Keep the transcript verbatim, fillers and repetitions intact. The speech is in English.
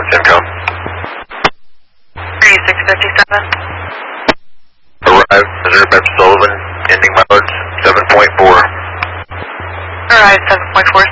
Simcoe. thirty-six fifty-seven. Arrived, Missouri Beth Sullivan, ending mileage seven point four. Arrived seven point four